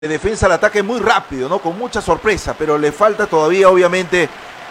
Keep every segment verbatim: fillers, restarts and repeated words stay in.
de defensa al ataque muy rápido, ¿no? Con mucha sorpresa, pero le falta todavía, obviamente,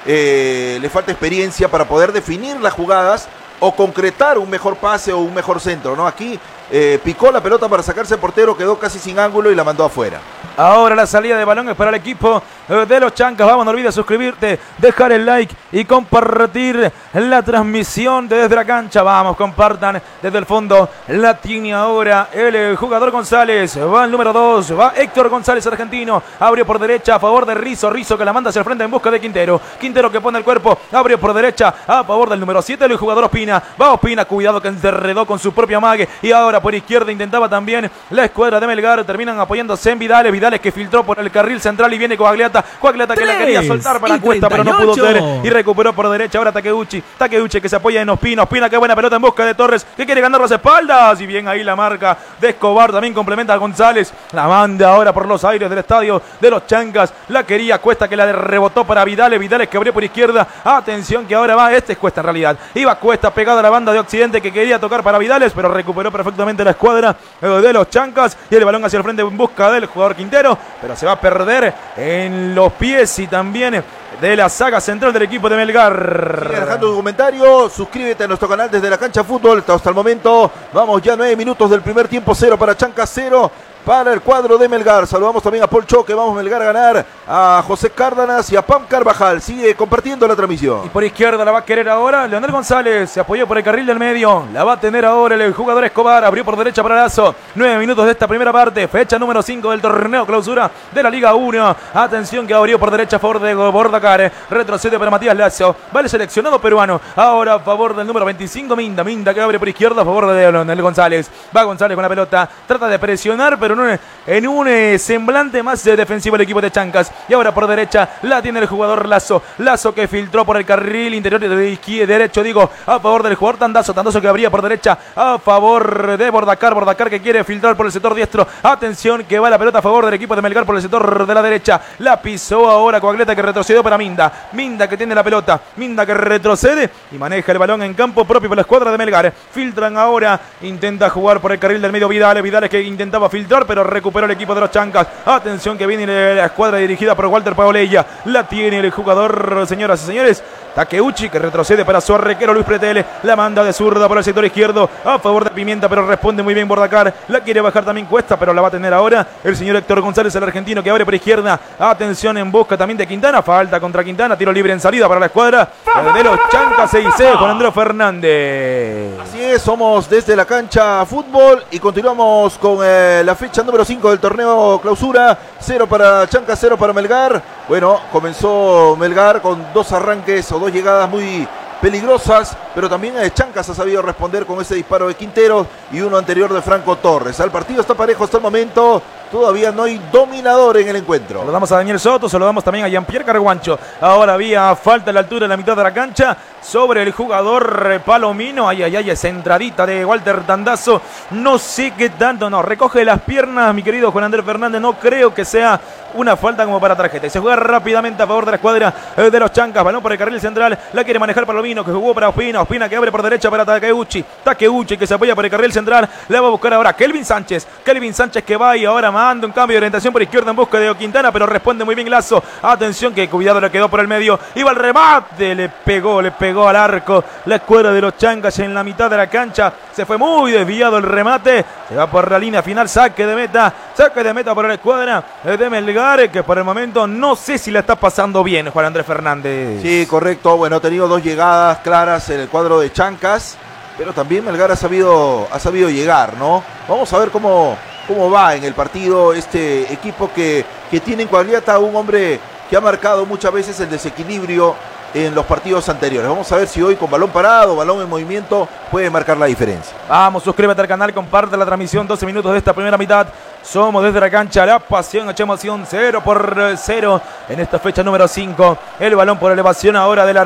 eh, le falta experiencia para poder definir las jugadas o concretar un mejor pase o un mejor centro, ¿no? Aquí eh, picó la pelota para sacarse el portero, quedó casi sin ángulo y la mandó afuera. Ahora la salida de balón es para el equipo de los Chancas. Vamos, no olvides suscribirte, dejar el like y compartir la transmisión desde la cancha. Vamos, compartan desde el fondo. La tiene ahora el jugador González. Va el número dos, va Héctor González, argentino. Abrió por derecha a favor de Rizzo. Rizzo que la manda hacia el frente en busca de Quintero. Quintero que pone el cuerpo, abrió por derecha a favor del número siete, el jugador Ospina. Va Ospina, cuidado que enredó con su propia mague. Y ahora por izquierda intentaba también la escuadra de Melgar. Terminan apoyándose en Vidales. Vidales que filtró por el carril central y viene Coagliata. Coagliata que la quería soltar para Cuesta, pero no pudo ser. Y recuperó por derecha ahora Takeuchi. Takeuchi que se apoya en Ospina. Ospina, qué buena pelota en busca de Torres, que quiere ganar las espaldas. Y bien ahí la marca de Escobar. También complementa a González. La manda ahora por los aires del estadio de los Chancas. La quería Cuesta, que la rebotó para Vidales. Vidales que abrió por izquierda. Atención que ahora va. Este es Cuesta en realidad. Iba Cuesta pegada a la banda de Occidente, que quería tocar para Vidales, pero recuperó perfectamente la escuadra de los Chancas. Y el balón hacia el frente en busca del jugador Quintero. Pero se va a perder en los pies y también de la saga central del equipo de Melgar. Sigue dejando tu comentario, suscríbete a nuestro canal desde la cancha fútbol. Hasta el momento, vamos ya nueve minutos del primer tiempo, cero para Chancas, cero para el cuadro de Melgar. Saludamos también a Paul Choque, vamos Melgar a ganar, a José Cárdenas y a Pam Carvajal. Sigue compartiendo la transmisión. Y por izquierda la va a querer ahora Leonel González, se apoyó por el carril del medio, la va a tener ahora el jugador Escobar, abrió por derecha para Lazo. Nueve minutos de esta primera parte, fecha número cinco del torneo clausura de la Liga uno. Atención que abrió por derecha a favor de Bordacar, retrocede para Matías Lazo, va el seleccionado peruano, ahora a favor del número veinticinco Minda, Minda que abre por izquierda a favor de Leonel González. Va González con la pelota, trata de presionar, pero en un, en un eh, semblante más eh, defensivo el equipo de Chancas. Y ahora por derecha la tiene el jugador Lazo. Lazo que filtró por el carril interior de izquierda, derecho, digo, a favor del jugador Tandazo. Tandazo que abría por derecha a favor de Bordacar. Bordacar que quiere filtrar por el sector diestro. Atención que va la pelota a favor del equipo de Melgar por el sector de la derecha. La pisó ahora Coagliata, que retrocedió para Minda. Minda que tiene la pelota. Minda que retrocede y maneja el balón en campo propio por la escuadra de Melgar. Filtran ahora. Intenta jugar por el carril del medio Vidales. Vidales que intentaba filtrar, pero recuperó el equipo de los Chancas. Atención que viene la escuadra dirigida por Walter Paoleya. La tiene el jugador, señoras y señores, Takeuchi, que retrocede para su arquero Luis Pretele. La manda de zurda por el sector izquierdo a favor de Pimienta, pero responde muy bien Bordacar. La quiere bajar también Cuesta, pero la va a tener ahora el señor Héctor González, el argentino, que abre por izquierda. Atención en busca también de Quintana. Falta contra Quintana. Tiro libre en salida para la escuadra de los Chancas. seis C con Andrés Fernández. Así es, somos desde la cancha fútbol y continuamos con eh, la fecha número cinco del torneo clausura. Cero para Chancas, cero para Melgar. Bueno, comenzó Melgar con dos arranques o dos llegadas muy peligrosas, pero también Chancas ha sabido responder con ese disparo de Quintero y uno anterior de Franco Torres. El partido está parejo hasta el momento. Todavía no hay dominador en el encuentro. Saludamos a Daniel Soto, saludamos también a Jean-Pierre Carguancho. Ahora había falta a la altura de la mitad de la cancha sobre el jugador Palomino. Ay, ay, ay, esa entradita de Walter Tandazo. No sé qué tanto, no. Recoge las piernas, mi querido Juan Andrés Fernández. No creo que sea una falta como para tarjeta. Y se juega rápidamente a favor de la escuadra de los Chancas. Balón por el carril central. La quiere manejar Palomino, que jugó para Ospina. Ospina que abre por derecha para Takeuchi. Takeuchi que se apoya por el carril central. La va a buscar ahora Kelvin Sánchez. Kelvin Sánchez que va y ahora manda un cambio de orientación por izquierda en busca de Quintana, pero responde muy bien Lazo. Atención que cuidado, le quedó por el medio. Iba el remate, le pegó, le pegó al arco. La escuadra de los Chancas en la mitad de la cancha. Se fue muy desviado el remate. Se va por la línea final. Saque de meta. Saque de meta por la escuadra de Melgar, que por el momento no sé si la está pasando bien Juan Andrés Fernández. Sí, correcto. Bueno, ha tenido dos llegadas claras en el cuadro de Chancas, pero también Melgar ha sabido, ha sabido llegar, ¿no? Vamos a ver cómo, cómo va en el partido este equipo que, que tiene en Coagliata un hombre que ha marcado muchas veces el desequilibrio en los partidos anteriores. Vamos a ver si hoy con balón parado, balón en movimiento, puede marcar la diferencia. Vamos, suscríbete al canal, comparte la transmisión. doce minutos de esta primera mitad. Somos desde la cancha, la pasión, hecha emoción, cero por cero en esta fecha número cinco. El balón por elevación ahora del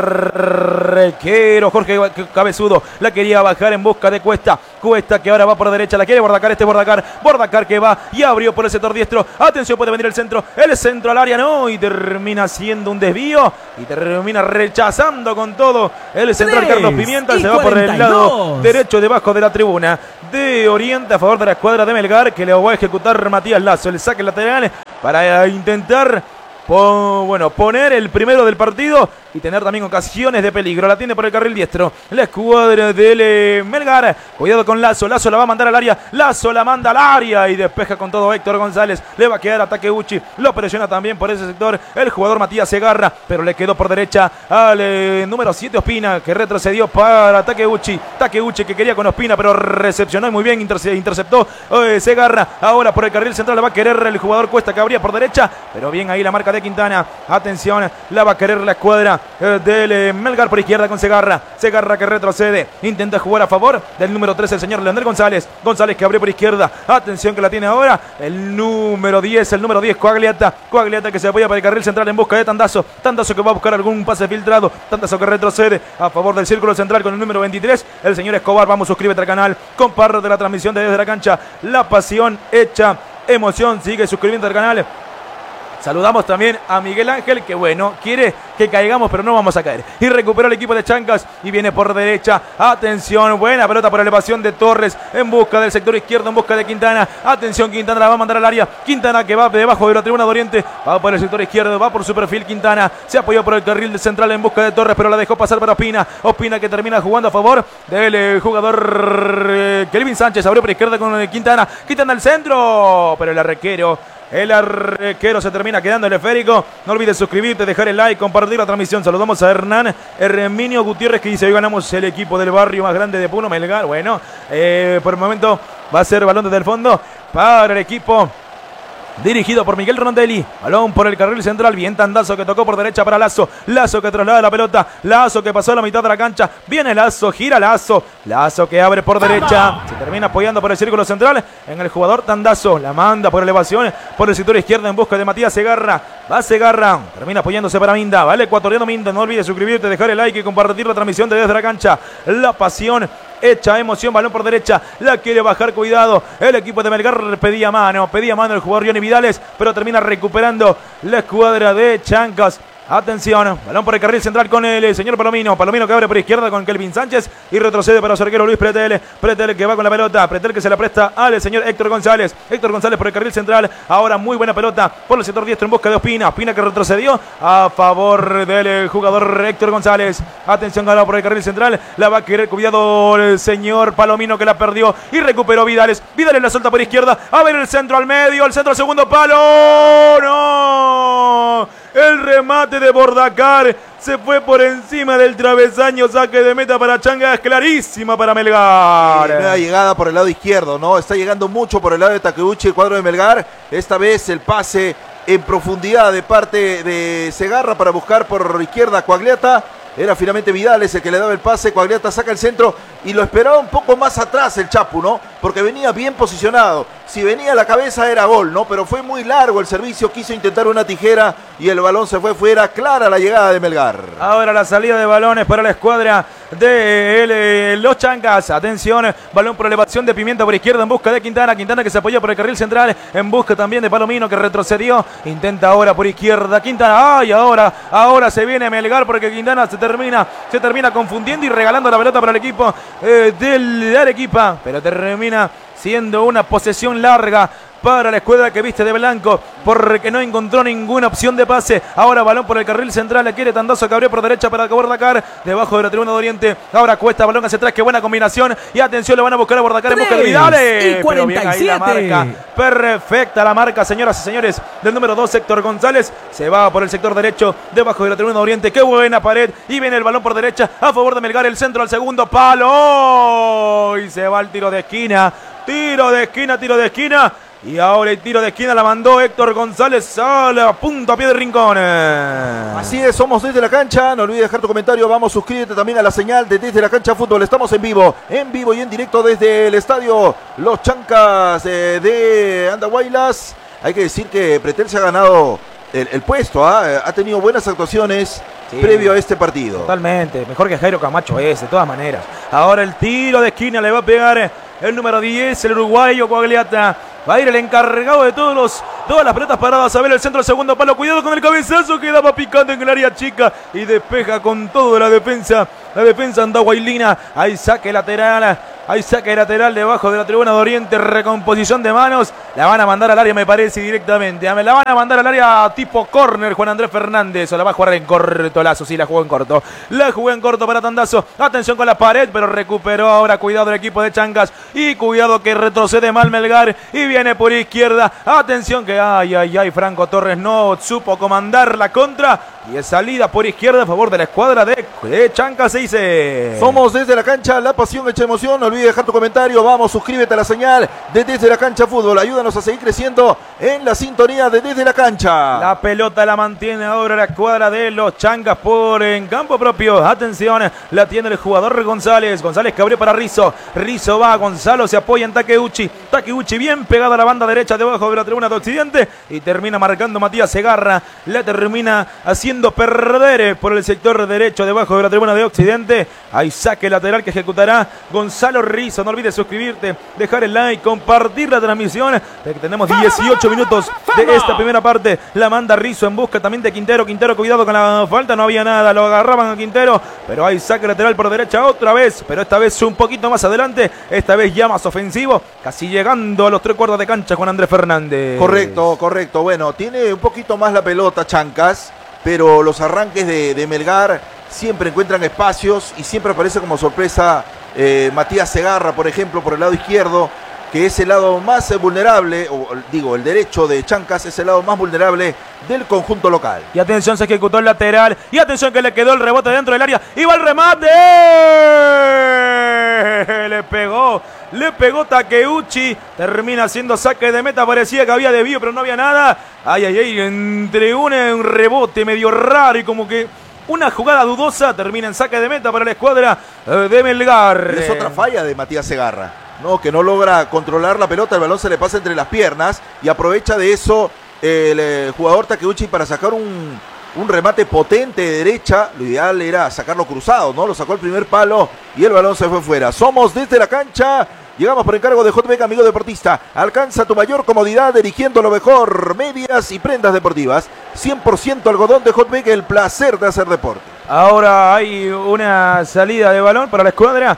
arquero Jorge Cabezudo. La quería bajar en busca de Cuesta. Cuesta que ahora va por derecha, la quiere Bordacar, este Bordacar. Bordacar que va y abrió por el sector diestro. Atención, puede venir el centro. El centro al área, no, y termina siendo un desvío. Y termina rechazando con todo el central tres Carlos Pimienta. y Se va por el cuarenta y lado dos. derecho debajo de la tribuna de Oriente a favor de la escuadra de Melgar, que le va a ejecutar Matías Lazo. El saque lateral para intentar Po, bueno, poner el primero del partido y tener también ocasiones de peligro. La tiene por el carril diestro la escuadra del eh, Melgar. Cuidado con Lazo. Lazo la va a mandar al área. Lazo la manda al área y despeja con todo Héctor González. Le va a quedar a Takeuchi. Lo presiona también por ese sector el jugador Matías Segarra, pero le quedó por derecha al eh, número siete Ospina, que retrocedió para Takeuchi. Takeuchi que quería con Ospina, pero recepcionó muy bien, interce interceptó eh, Segarra. Ahora por el carril central la va a querer el jugador Cuesta, que abría por derecha, pero bien ahí la marca de Quintana. Atención, la va a querer la escuadra eh, del eh, Melgar por izquierda con Segarra. Segarra que retrocede, intenta jugar a favor del número tres, el señor Leonel González. González que abre por izquierda. Atención que la tiene ahora el número diez, el número diez, Coagliata. Coagliata que se apoya para el carril central en busca de Tandazo. Tandazo que va a buscar algún pase filtrado. Tandazo que retrocede a favor del círculo central con el número veintitrés, el señor Escobar. Vamos, suscríbete al canal, comparte la transmisión de Desde la Cancha. La pasión hecha emoción. Sigue suscribiendo al canal. Saludamos también a Miguel Ángel, que bueno, quiere que caigamos, pero no vamos a caer. Y recupera el equipo de Chancas y viene por derecha. Atención, buena pelota por elevación de Torres en busca del sector izquierdo, en busca de Quintana. Atención, Quintana la va a mandar al área. Quintana que va debajo de la tribuna de Oriente, va por el sector izquierdo, va por su perfil Quintana. Se apoyó por el carril central en busca de Torres, pero la dejó pasar para Ospina. Ospina que termina jugando a favor del eh, jugador eh, Kelvin Sánchez. Abrió por izquierda con eh, Quintana. Quintana al centro, pero el arquero. El arquero se termina quedando el esférico. No olvides suscribirte, dejar el like, compartir la transmisión. Saludamos a Hernán Herminio Gutiérrez, que dice: hoy ganamos el equipo del barrio más grande de Puno, Melgar. Bueno, eh, por el momento va a ser balón desde el fondo para el equipo dirigido por Miguel Rondelli. Balón por el carril central. Bien Tandazo que tocó por derecha para Lazo. Lazo que traslada la pelota. Lazo que pasó a la mitad de la cancha. Viene Lazo, gira Lazo. Lazo que abre por derecha. Se termina apoyando por el círculo central en el jugador Tandazo. La manda por elevación por el sector izquierdo en busca de Matías Segarra. Va Segarra. Termina apoyándose para Minda. Vale, ecuatoriano Minda. No olvides suscribirte, dejar el like y compartir la transmisión de Desde la Cancha. La pasión hecha emoción, balón por derecha, la quiere bajar, cuidado, el equipo de Melgar pedía mano, pedía mano el jugador Johnny Vidales, pero termina recuperando la escuadra de Chancas. Atención, balón por el carril central con el señor Palomino. Palomino que abre por izquierda con Kelvin Sánchez y retrocede para su arquero Luis Pretel. Pretel que va con la pelota. Pretel que se la presta al señor Héctor González. Héctor González por el carril central. Ahora muy buena pelota por el sector diestro en busca de Ospina. Ospina que retrocedió a favor del jugador Héctor González. Atención, ganado por el carril central. La va a querer cuidado el señor Palomino, que la perdió y recuperó Vidales. Vidales la suelta por izquierda. A ver el centro al medio. El centro al segundo palo. ¡No! El remate de Bordacar se fue por encima del travesaño. Saque de meta para Changas, clarísima para Melgar. Primera llegada por el lado izquierdo, ¿no? Está llegando mucho por el lado de Takeuchi el cuadro de Melgar. Esta vez el pase en profundidad de parte de Segarra para buscar por izquierda a Coagliata. Era finalmente Vidales el que le daba el pase. Coagliata saca el centro y lo esperaba un poco más atrás el Chapu, ¿no? Porque venía bien posicionado. Si venía a la cabeza era gol, ¿no? Pero fue muy largo el servicio. Quiso intentar una tijera y el balón se fue fuera. Clara la llegada de Melgar. Ahora la salida de balones para la escuadra de el, eh, los Chancas. Atención, balón por elevación de Pimienta por izquierda en busca de Quintana. Quintana que se apoya por el carril central en busca también de Palomino, que retrocedió. Intenta ahora por izquierda Quintana. ¡Ay! Ahora, ahora se viene Melgar porque Quintana se termina, se termina confundiendo y regalando la pelota para el equipo eh, del Arequipa. Pero termina siendo una posesión larga para la escuadra que viste de blanco, porque no encontró ninguna opción de pase. Ahora balón por el carril central, le quiere Tandazo que abrió por derecha para Bordacar, debajo de la tribuna de Oriente. Ahora Cuesta, balón hacia atrás, qué buena combinación. Y atención, le van a buscar a Bordacar en busca de Vidales. Pero bien ahí la marca, perfecta la marca, señoras y señores, del número dos, Héctor González. Se va por el sector derecho, debajo de la tribuna de Oriente. Qué buena pared. Y viene el balón por derecha, a favor de Melgar, el centro al segundo palo. Y se va al tiro de esquina. Tiro de esquina, tiro de esquina. Y ahora el tiro de esquina la mandó Héctor González. Sale a punto a pie de rincón. Así es, somos Desde la Cancha. No olvides dejar tu comentario. Vamos, suscríbete también a la señal de Desde la Cancha Fútbol. Estamos en vivo, en vivo y en directo desde el estadio Los Chancas eh, de Andahuaylas. Hay que decir que Pretel se ha ganado el, el puesto. ¿eh? Ha tenido buenas actuaciones. Sí, previo a este partido. Totalmente, mejor que Jairo Camacho es, de todas maneras. Ahora el tiro de esquina le va a pegar el número diez, el uruguayo Coagliata. Va a ir el encargado de todos los, todas las pelotas paradas a ver el centro del segundo palo. Cuidado con el cabezazo que daba picando en el área chica y despeja con todo la defensa. La defensa andahuaylina. Hay saque lateral. Hay saque lateral debajo de la tribuna de Oriente. Recomposición de manos. La van a mandar al área, me parece, directamente. La van a mandar al área tipo córner, Juan Andrés Fernández. O la va a jugar en corto, Lazo. Sí, la jugó en corto. La jugó en corto para Tandazo. Atención con la pared, pero recuperó ahora. Cuidado el equipo de Chancas. Y cuidado que retrocede mal Melgar. Y viene por izquierda. Atención que, ay, ay, ay, Franco Torres no supo comandar la contra. Y es salida por izquierda a favor de la escuadra de, de Chancas, se dice. Somos desde la cancha, la pasión hecha emoción. No olvides dejar tu comentario. Vamos, suscríbete a la señal de Desde la Cancha Fútbol. Ayúdanos a seguir creciendo en la sintonía de Desde la Cancha. La pelota la mantiene ahora la escuadra de los Chancas por en campo propio. Atención, la tiene el jugador González. González que abrió para Rizzo. Rizzo va, Gonzalo se apoya en Takeuchi. Takeuchi bien pegado a la banda derecha debajo de la tribuna de Occidente. Y termina marcando Matías Segarra. La termina haciendo perder por el sector derecho debajo de la tribuna de Occidente. Hay saque lateral que ejecutará Gonzalo Rizzo. No olvides suscribirte, dejar el like, compartir la transmisión. Tenemos dieciocho minutos de esta primera parte. La manda Rizzo en busca también de Quintero. Quintero, cuidado con la falta, no había nada. Lo agarraban a Quintero, pero hay saque lateral por derecha otra vez. Pero esta vez un poquito más adelante. Esta vez ya más ofensivo. Casi llegando a los tres cuartos de cancha con Andrés Fernández. Correcto, correcto. Bueno, tiene un poquito más la pelota Chancas, pero los arranques de, de Melgar siempre encuentran espacios y siempre aparece como sorpresa eh, Matías Segarra, por ejemplo, por el lado izquierdo, que es el lado más vulnerable, o digo, el derecho de Chancas es el lado más vulnerable del conjunto local. Y atención, se ejecutó el lateral, y atención que le quedó el rebote dentro del área, y va el remate, le pegó, le pegó Takeuchi, termina haciendo saque de meta, parecía que había desvío, pero no había nada, ay, ay, ay, entre un, un rebote medio raro y como que una jugada dudosa, termina en saque de meta para la escuadra de Melgar. Es otra falla de Matías Segarra, no, que no logra controlar la pelota, el balón se le pasa entre las piernas y aprovecha de eso el, el jugador Takeuchi para sacar un, un remate potente de derecha. Lo ideal era sacarlo cruzado, ¿no? Lo sacó el primer palo y el balón se fue fuera. Somos desde la cancha. Llegamos por encargo de Hotbeck, amigo deportista. Alcanza tu mayor comodidad eligiendo lo mejor. Medias y prendas deportivas. cien por ciento algodón de Hotbeck, el placer de hacer deporte. Ahora hay una salida de balón para la escuadra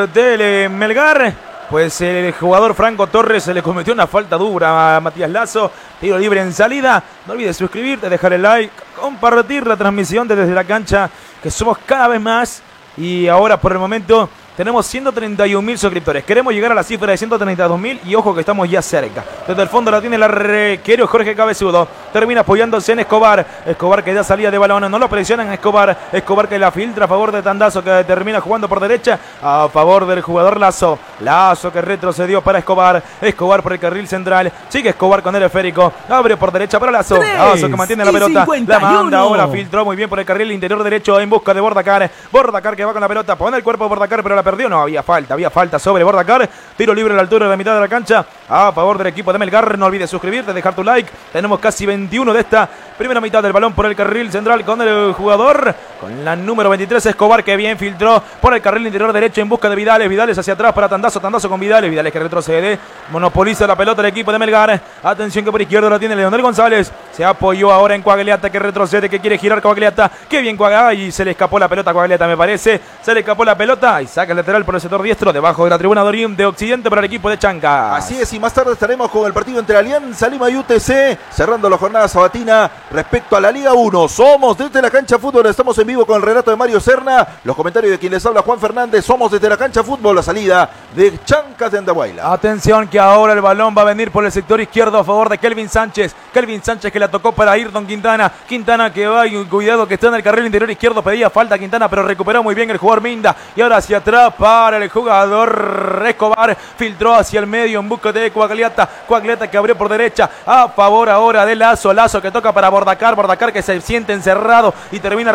del Melgar. Pues el jugador Franco Torres se le cometió una falta dura a Matías Lazo. Tiro libre en salida. No olvides suscribirte, dejar el like, compartir la transmisión de Desde la Cancha, que somos cada vez más. Y ahora por el momento tenemos ciento treinta y un mil suscriptores. Queremos llegar a la cifra de ciento treinta y dos mil y ojo que estamos ya cerca. Desde el fondo la tiene el arquero Jorge Cabezudo. Termina apoyándose en Escobar. Escobar que da salida de balón. No lo presionan a Escobar. Escobar que la filtra a favor de Tandazo, que termina jugando por derecha a favor del jugador Lazo. Lazo que retrocedió para Escobar. Escobar por el carril central. Sigue Escobar con el esférico. Abre por derecha para Lazo. Lazo que mantiene la pelota. La manda ahora. Filtró muy bien por el carril interior derecho en busca de Bordacar. Bordacar que va con la pelota. Pone el cuerpo de Bordacar, pero la perdió, no, había falta, había falta sobre Bordacar, tiro libre a la altura de la mitad de la cancha, a favor del equipo de Melgar. No olvides suscribirte, dejar tu like, tenemos casi veintiuno de esta primera mitad del balón por el carril central con el jugador, con la número veintitrés Escobar, que bien filtró por el carril interior derecho en busca de Vidales, Vidales hacia atrás para Tandazo, Tandazo con Vidales, Vidales que retrocede, monopoliza la pelota el equipo de Melgar, atención que por izquierda la tiene Leonel González, se apoyó ahora en Coagliata que retrocede, que quiere girar Coagliata, que bien Coagliata, y se le escapó la pelota a Coagliata me parece, se le escapó la pelota y saca el lateral por el sector diestro debajo de la tribuna de Oriente de Occidente para el equipo de Chancas. Así es, y más tarde estaremos con el partido entre Alianza Lima y U T C, cerrando la jornada sabatina respecto a la Liga uno. Somos desde la cancha fútbol, estamos en vivo con el relato de Mario Serna, los comentarios de quien les habla Juan Fernández. Somos desde la cancha fútbol, la salida de Chancas de Andahuayla. Atención que ahora el balón va a venir por el sector izquierdo a favor de Kelvin Sánchez. Kelvin Sánchez que la tocó para Ayrton Quintana. Quintana que va, y cuidado que está en el carril interior izquierdo, pedía falta Quintana, pero recuperó muy bien el jugador Minda. Y ahora hacia atrás para el jugador Escobar, filtró hacia el medio en busca de Coagliata. Coagliata que abrió por derecha a favor ahora de Lazo. Lazo que toca para Bordacar. Bordacar que se siente encerrado y termina retrocediendo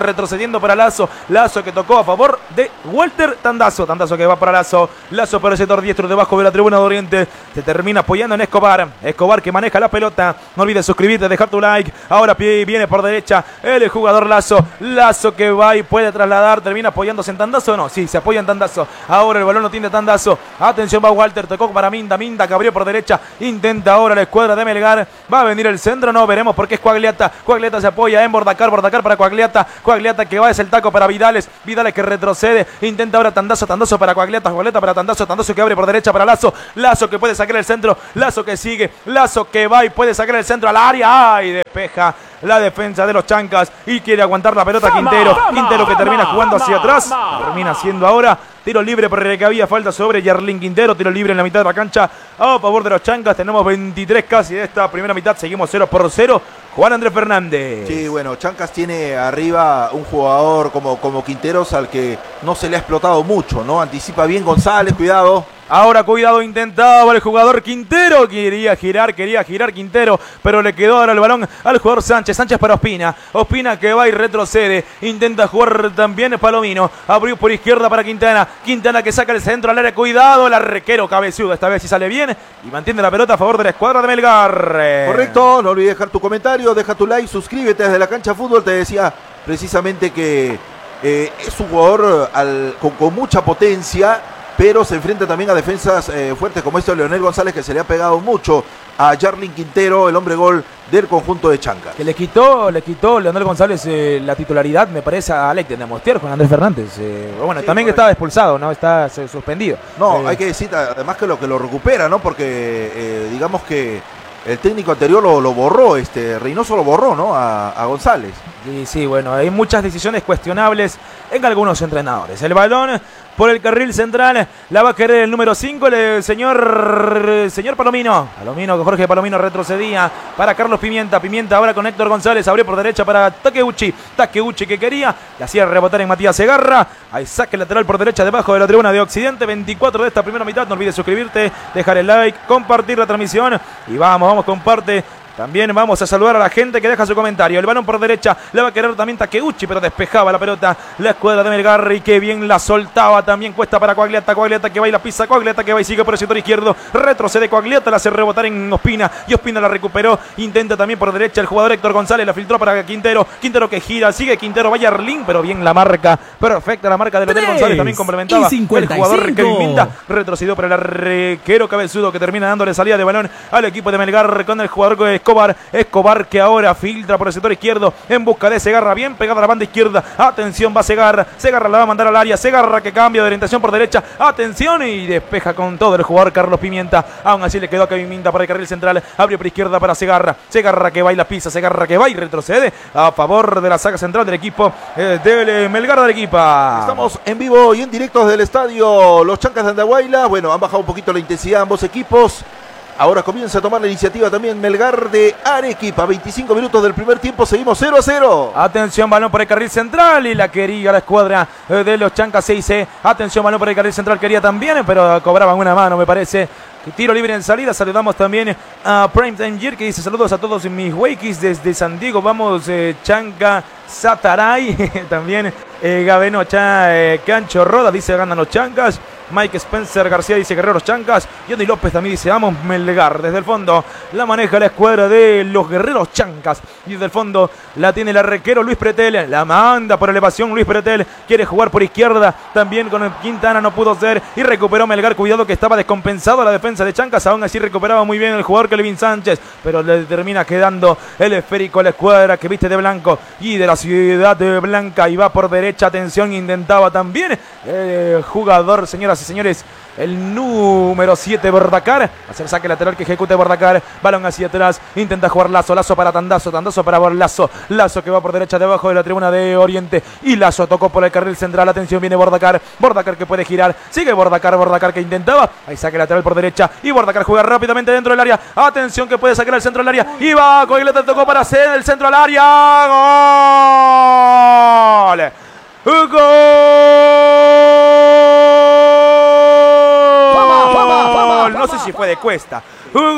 perdiendo para Lazo. Lazo que tocó a favor de Walter Tandazo. Tandazo que va para Lazo. Lazo por el sector diestro debajo de la tribuna de Oriente. Se termina apoyando en Escobar. Escobar que maneja la pelota. No olvides suscribirte, dejar tu like. Ahora viene por derecha el jugador Lazo. Lazo que va y puede trasladar. Termina apoyándose en Tandazo. No, sí, se apoya en Tandazo. Ahora el balón lo tiene Tandazo. Atención, va Walter. Tocó para Minda. Minda que abrió por derecha. Intenta ahora la escuadra de Melgar. Va a venir el centro. No veremos porque es Coagliata. Coagliata se apoya en Bordacar. Bordacar para Coagliata. Coagliata que va, es el taco para Vidales. Vidales que retrocede. Intenta ahora Tandazo. Tandazo para Coagliata. Coagliata para Tandazo. Tandazo que abre por derecha para Lazo. Lazo que puede sacar el centro. Lazo que sigue. Lazo que va y puede sacar el centro al área. ¡Ay! Despeja la defensa de los Chancas y quiere aguantar la pelota Quintero. Quintero que termina jugando hacia atrás. Termina haciendo ahora tiro libre porque había falta sobre Yarlín Quintero. Tiro libre en la mitad de la cancha a favor de los Chancas. Tenemos veintitrés casi de esta primera mitad. Seguimos cero por cero. Juan Andrés Fernández. Sí, bueno, Chancas tiene arriba un jugador como, como Quinteros al que no se le ha explotado mucho, ¿no? Anticipa bien González, cuidado. Ahora cuidado, intentaba el jugador Quintero, quería girar, quería girar Quintero, pero le quedó ahora el balón al jugador Sánchez, Sánchez para Ospina, Ospina que va y retrocede, intenta jugar también Palomino, abrió por izquierda para Quintana, Quintana que saca el centro al área, cuidado, el arquero cabezudo, esta vez sí sale bien y mantiene la pelota a favor de la escuadra de Melgar. Correcto, no olvides dejar tu comentario, deja tu like, suscríbete desde la cancha fútbol, te decía precisamente que eh, es un jugador al, con, con mucha potencia, pero se enfrenta también a defensas eh, fuertes como este de Leonel González, que se le ha pegado mucho a Yarlín Quintero, el hombre gol del conjunto de Chancas. Que le quitó, le quitó Leonel González eh, la titularidad, me parece, a Alex de Mostier con Andrés Fernández. Eh, bueno, sí, también que estaba expulsado, ¿no? Está eh, suspendido. No, eh, hay que decir además que lo que lo recupera, ¿no? Porque eh, digamos que el técnico anterior lo, lo borró, este Reynoso lo borró, ¿no? A, a González. Sí, sí, bueno, hay muchas decisiones cuestionables en algunos entrenadores. El balón por el carril central la va a querer el número cinco, el señor, el señor Palomino. Palomino, Jorge Palomino retrocedía para Carlos Pimienta. Pimienta ahora con Héctor González, abrió por derecha para Takeuchi. Takeuchi que quería, le hacía rebotar en Matías Segarra. Hay saque lateral por derecha debajo de la tribuna de Occidente. veinticuatro de esta primera mitad. No olvides suscribirte, dejar el like, compartir la transmisión. Y vamos, vamos, comparte. También vamos a saludar a la gente que deja su comentario. El balón por derecha le va a querer también Takeuchi, pero despejaba la pelota la escuadra de Melgar y que bien la soltaba. También cuesta para Coagliata. Coagliata que va y la pisa. Coagliata que va y sigue por el sector izquierdo. Retrocede Coagliata, la hace rebotar en Ospina y Ospina la recuperó. Intenta también por derecha el jugador Héctor González. La filtró para Quintero. Quintero que gira. Sigue Quintero. Va Yarlín, pero bien la marca. Perfecta la marca de Leonel González. También complementaba el jugador Kevin Minda. Retrocedió para el arquero cabezudo que termina dándole salida de balón al equipo de Melgar con el jugador Escobar. Escobar que ahora filtra por el sector izquierdo en busca de Segarra, bien pegada a la banda izquierda. Atención, va Segarra, Segarra la va a mandar al área. Segarra que cambia de orientación por derecha. Atención y despeja con todo el jugador Carlos Pimienta. Aún así le quedó a Kevin Minda para el carril central. Abrió por izquierda para Segarra. Segarra que va y la pisa. Segarra que va y retrocede a favor de la saga central del equipo eh, del Melgar de Arequipa. Estamos en vivo y en directo desde el estadio Los Chancas de Andahuayla. Bueno, han bajado un poquito la intensidad ambos equipos. Ahora comienza a tomar la iniciativa también Melgar de Arequipa. veinticinco minutos del primer tiempo, seguimos cero a cero. Atención, balón por el carril central y la quería la escuadra de los Chancas seis C. Atención, balón por el carril central, quería también, pero cobraban una mano, me parece. Tiro libre en salida. Saludamos también a Prime Tanger que dice saludos a todos mis Wakis desde San Diego. Vamos, eh, Chanca Sataray. También eh, Gavenocha eh, Cancho Roda dice ganan los Chancas. Mike Spencer García dice Guerreros Chancas. Johnny López también dice vamos Melgar. Desde el fondo la maneja la escuadra de los Guerreros Chancas. Y desde el fondo la tiene el arquero Luis Pretel. La manda por elevación Luis Pretel. Quiere jugar por izquierda. También con el Quintana no pudo ser. Y recuperó Melgar. Cuidado que estaba descompensado la defensa de Chancas. Aún así recuperaba muy bien el jugador Kelvin Sánchez. Pero le termina quedando el esférico a la escuadra que viste de blanco. Y de la ciudad de Blanca. Y va por derecha. Atención. Intentaba también el jugador, señoras y señores, el número siete Bordacar. Hacer saque lateral que ejecute Bordacar. Balón hacia atrás. Intenta jugar Lazo. Lazo para Tandazo. Tandazo para Lazo. Lazo que va por derecha debajo de la tribuna de Oriente. Y Lazo tocó por el carril central. Atención, viene Bordacar. Bordacar que puede girar. Sigue Bordacar. Bordacar que intentaba. Hay saque lateral por derecha. Y Bordacar juega rápidamente dentro del área. Atención que puede sacar al centro del área. Y va. Coagliata tocó para hacer el centro al área. ¡Gol! ¡Gol! No sé si fue de Cuesta. ¡Gol!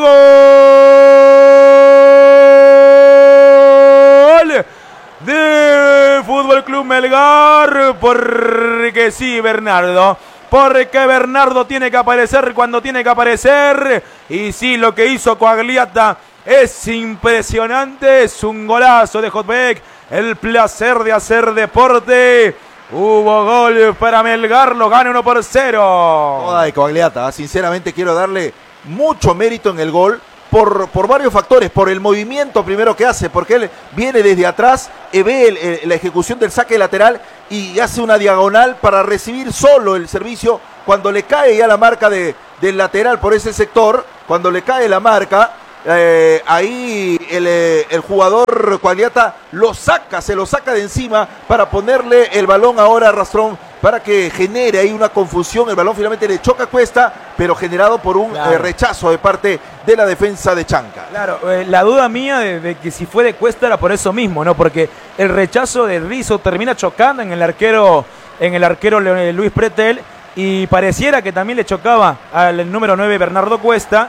De fútbol. Fútbol Club Melgar, porque sí, Bernardo. Porque Bernardo tiene que aparecer cuando tiene que aparecer. Y sí, lo que hizo Quagliata es impresionante. Es un golazo de Hotbeck. El placer de hacer deporte. Hubo gol para Melgar, lo gana uno por cero. Toda de Quagliata, sinceramente quiero darle mucho mérito en el gol. Por, por varios factores, por el movimiento primero que hace, porque él viene desde atrás, y ve el, el, la ejecución del saque lateral y hace una diagonal para recibir solo el servicio. Cuando le cae ya la marca de, del lateral por ese sector, cuando le cae la marca, eh, ahí el, el jugador Quagliata lo saca, se lo saca de encima para ponerle el balón ahora a Rastrón, para que genere ahí una confusión. El balón finalmente le choca a Cuesta, pero generado por un claro. eh, rechazo de parte de la defensa de Chanca. Claro, eh, la duda mía de, de que si fue de Cuesta era por eso mismo, ¿no? Porque el rechazo de Rizzo termina chocando en el arquero, en el arquero Luis Pretel, y pareciera que también le chocaba al número nueve Bernardo Cuesta,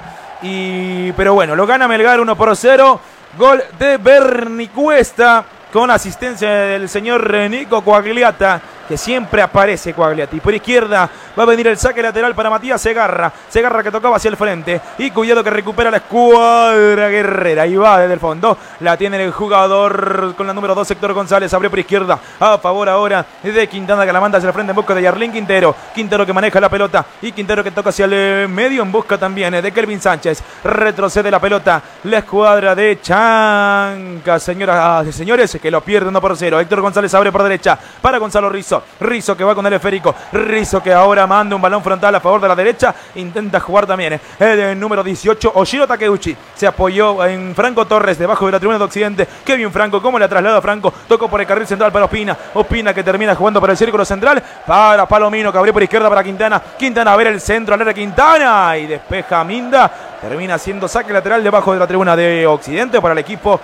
y pero bueno, lo gana Melgar uno por cero, gol de Berni Cuesta, con asistencia del señor Nico Quagliata, que siempre aparece Quagliata. Y por izquierda va a venir el saque lateral para Matías Segarra. Segarra que tocaba hacia el frente. Y Cuidado que recupera la escuadra guerrera. Y va desde el fondo. La tiene el jugador con la número dos, Héctor González. Abrió por izquierda. A favor ahora de Quintana, que la manda hacia el frente en busca de Yarlín Quintero. Quintero que maneja la pelota. Y Quintero que toca hacia el medio en busca también de Kelvin Sánchez. Retrocede la pelota la escuadra de Chanca. Señoras y señores, que lo pierde uno por cero. Héctor González abre por derecha para Gonzalo Rizzo. Rizzo que va con el esférico. Rizzo que ahora manda un balón frontal a favor de la derecha. Intenta jugar también el número dieciocho, Oshiro Takeuchi. Se apoyó en Franco Torres debajo de la tribuna de Occidente. Kevin Franco, cómo le traslada a Franco. Tocó por el carril central para Ospina. Ospina que termina jugando por el círculo central para Palomino, que abrió por izquierda para Quintana. Quintana a ver el centro, al área Quintana. Y despeja Minda. Termina siendo saque lateral debajo de la tribuna de Occidente para el equipo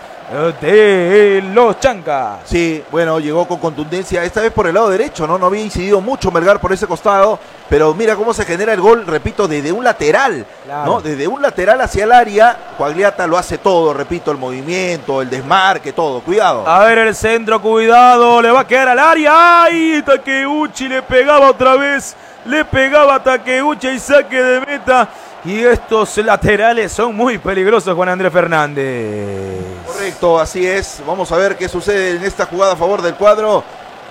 de los Chancas. Sí, bueno, llegó con contundencia, esta vez por el lado derecho, ¿no? No había incidido mucho Melgar por ese costado, pero mira cómo se genera el gol, repito, desde un lateral, claro. ¿no? Desde un lateral hacia el área, Quagliata lo hace todo, repito, el movimiento, el desmarque, todo, cuidado. A ver el centro, cuidado, le va a quedar al área, ¡ay! Takeuchi le pegaba otra vez, le pegaba a Takeuchi y saque de meta. Y estos laterales son muy peligrosos, Juan Andrés Fernández. Correcto, así es. Vamos a ver qué sucede en esta jugada a favor del cuadro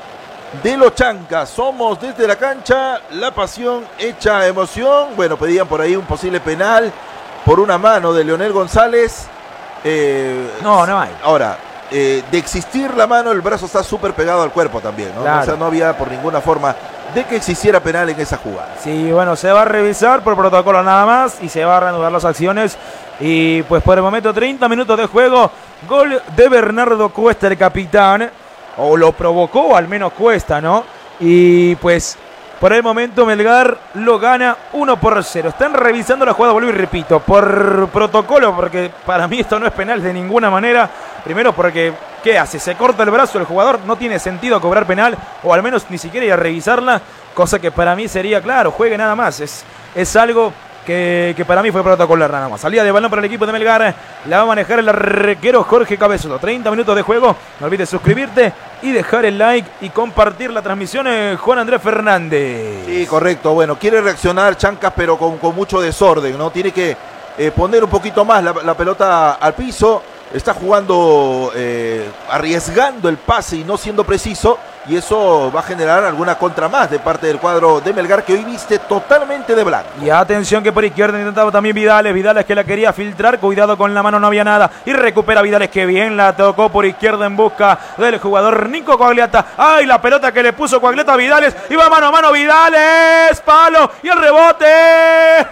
de los Chancas. Somos desde la cancha, la pasión hecha emoción. Bueno, pedían por ahí un posible penal por una mano de Leonel González. Eh, no, no hay. Ahora, eh, de existir la mano, el brazo está súper pegado al cuerpo también, ¿no? Claro. O sea, no había por ninguna forma de que existiera penal en esa jugada. Sí, bueno, se va a revisar por protocolo nada más y se va a reanudar las acciones. Y pues por el momento treinta minutos de juego, gol de Bernardo Cuesta, el capitán, o lo provocó al menos Cuesta, ¿no? Y pues por el momento Melgar lo gana uno por cero. Están revisando la jugada, vuelvo y repito, por protocolo, porque para mí esto no es penal de ninguna manera. Primero porque, ¿qué hace? Se corta el brazo el jugador, no tiene sentido cobrar penal, o al menos ni siquiera ir a revisarla, cosa que para mí sería, claro, juegue nada más. Es, es algo que, que para mí fue protocolar nada más. Salida de balón para el equipo de Melgar, la va a manejar el arquero Jorge Cabezudo. treinta minutos de juego, no olvides suscribirte y dejar el like y compartir la transmisión, eh, Juan Andrés Fernández. Sí, correcto, bueno, quiere reaccionar Chancas, pero con, con mucho desorden, ¿no? Tiene que eh, poner un poquito más la, la pelota al piso. Está jugando, eh, arriesgando el pase y no siendo preciso, y eso va a generar alguna contra más de parte del cuadro de Melgar, que hoy viste totalmente de blanco. Y atención que por izquierda intentaba también Vidales, Vidales que la quería filtrar, cuidado con la mano, no había nada, y recupera Vidales que bien la tocó por izquierda en busca del jugador Nico Quagliata. ¡Ay, la pelota que le puso Quagliata a Vidales! Iba mano a mano Vidales, palo, y el rebote,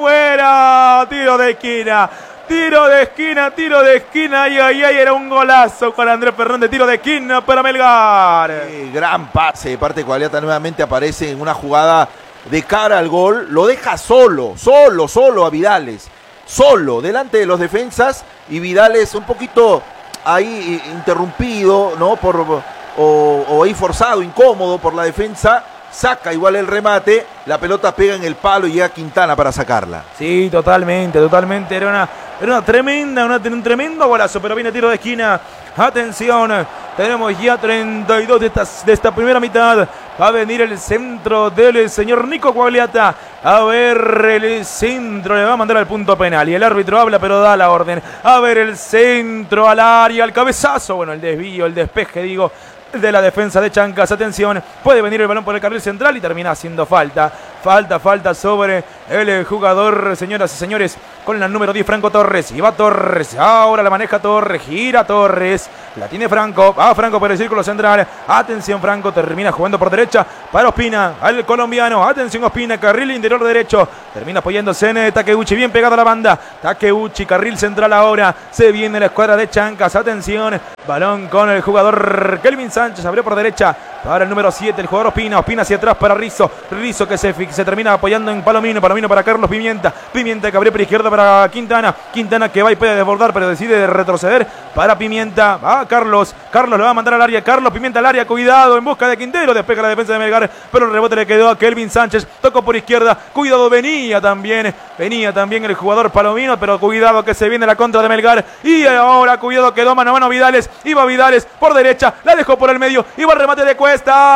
fuera, tiro de esquina. Tiro de esquina, tiro de esquina, ay, ay, ay, era un golazo para Andrés Fernández, tiro de esquina para Melgar. Sí, gran pase de parte de Quagliata, nuevamente aparece en una jugada de cara al gol, lo deja solo, solo, solo a Vidales, solo, delante de los defensas, y Vidales un poquito ahí interrumpido, ¿no? Por, o, o ahí forzado, incómodo por la defensa. Saca igual el remate, la pelota pega en el palo y llega Quintana para sacarla. Sí, totalmente, totalmente. Era una, era una tremenda, una, un tremendo golazo, pero viene tiro de esquina. Atención, Tenemos ya treinta y dos de esta, de esta primera mitad. Va a venir el centro del señor Nico Guagliata. A ver, el centro le va a mandar al punto penal. Y el árbitro habla, pero da la orden. A ver, el centro al área, el cabezazo. Bueno, el desvío, el despeje, digo, de la defensa de Chancas. Atención, puede venir el balón por el carril central y termina haciendo falta. Falta, falta sobre el jugador, señoras y señores, con la número diez, Franco Torres. Y va Torres, ahora la maneja Torres, gira Torres, la tiene Franco, va Franco por el círculo central. Atención, Franco termina jugando por derecha para Ospina, al colombiano. Atención, Ospina, carril interior derecho, termina apoyándose en Takeuchi, bien pegado a la banda. Takeuchi, carril central ahora, se viene la escuadra de Chancas. Atención, balón con el jugador Kelvin Sánchez, abrió por derecha para el número siete, el jugador Ospina. Ospina hacia atrás para Rizzo, Rizzo que se, se termina apoyando en Palomino, Palomino para Carlos Pimienta, Pimienta que abrió por izquierda para Quintana, Quintana que va y puede desbordar pero decide retroceder para Pimienta, va Carlos, Carlos le va a mandar al área, Carlos Pimienta al área, cuidado en busca de Quintero, despeja la defensa de Melgar, pero el rebote le quedó a Kelvin Sánchez, tocó por izquierda, cuidado, venía también, venía también el jugador Palomino, pero cuidado que se viene la contra de Melgar, y ahora cuidado, quedó mano a mano Vidales, iba Vidales por derecha, la dejó por el medio, iba el remate de